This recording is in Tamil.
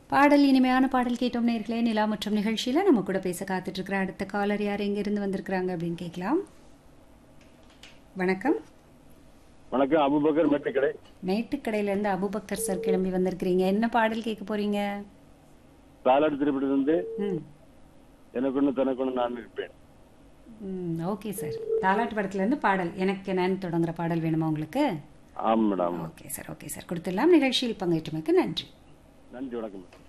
பாடல் இனிமையான பாடல் கேட்டோம் நேர்களே. நிலா மற்றும் நிகழ்ச்சியில நம்ம கூட பேச காத்துட்டு இருக்கிற அடுத்த காலர் யார், எங்க இருந்து வந்திருக்கிறாங்க அப்படின்னு கேட்கலாம். வணக்கம். வணக்கம், அபுபக்கர் மேட்டுக்கடை. மேட்டுக்கடையில இருந்து அபுபக்கர் சார் கிளம்பி வந்திருக்கிறீங்க. என்ன பாடல் கேட்க போறீங்க? தாலாட்டு திரைப்படத்திலிருந்து ம் எனக்கொன்னு தனக்கொன்னு நான் இருப்பேன். Okay sir. தாலாட்டு படத்துல இருந்து பாடல் எனக்கு என்னன்னு தொடங்குற பாடல் வேணுமா உங்களுக்கு? ஆமாம் madam. Okay sir, okay sir, கொடுத்துடலாம். நிகழ்ச்சியில் பங்கேற்றமைக்கு நன்றி. நன்றி, வணக்கம் மேடம்.